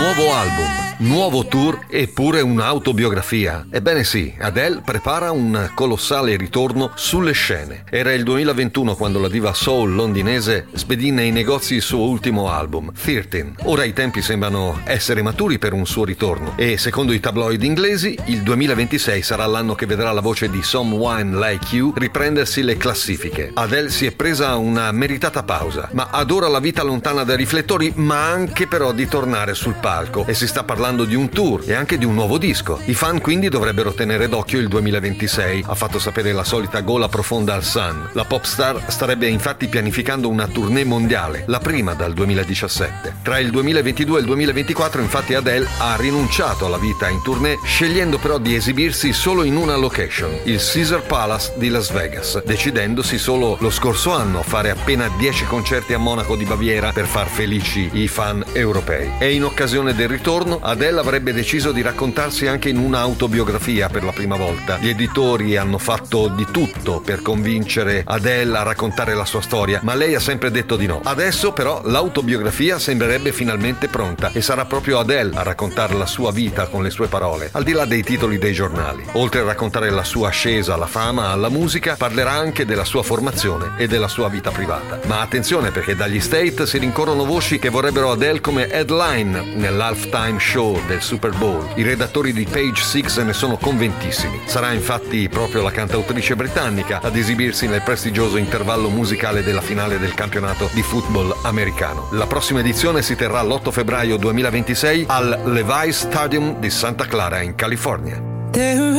Nuovo album, nuovo tour e pure un'autobiografia. Ebbene sì, Adele prepara un colossale ritorno sulle scene. Era il 2021 quando la diva soul londinese spedì nei negozi il suo ultimo album, 13. Ora i tempi sembrano essere maturi per un suo ritorno e secondo i tabloid inglesi il 2026 sarà l'anno che vedrà la voce di Someone Like You riprendersi le classifiche. Adele si è presa una meritata pausa, ma adora la vita lontana dai riflettori, ma anche però di tornare sul palco, e si sta parlando di un tour e anche di un nuovo disco. I fan quindi dovrebbero tenere d'occhio il 2026, ha fatto sapere la solita gola profonda al Sun. La pop star starebbe infatti pianificando una tournée mondiale, la prima dal 2017. Tra il 2022 e il 2024 infatti Adele ha rinunciato alla vita in tournée, scegliendo però di esibirsi solo in una location, il Caesars Palace di Las Vegas, decidendosi solo lo scorso anno a fare appena 10 concerti a Monaco di Baviera per far felici i fan europei. E in occasione del ritorno Adele avrebbe deciso di raccontarsi anche in un'autobiografia per la prima volta. Gli editori hanno fatto di tutto per convincere Adele a raccontare la sua storia, ma lei ha sempre detto di no. Adesso però l'autobiografia sembrerebbe finalmente pronta e sarà proprio Adele a raccontare la sua vita con le sue parole, al di là dei titoli dei giornali. Oltre a raccontare la sua ascesa alla fama, alla musica, parlerà anche della sua formazione e della sua vita privata. Ma attenzione, perché dagli States si rincorrono voci che vorrebbero Adele come headline nell'halftime show del Super Bowl. I redattori di Page Six ne sono convintissimi. Sarà infatti proprio la cantautrice britannica ad esibirsi nel prestigioso intervallo musicale della finale del campionato di football americano. La prossima edizione si terrà l'8 febbraio 2026 al Levi's Stadium di Santa Clara in California.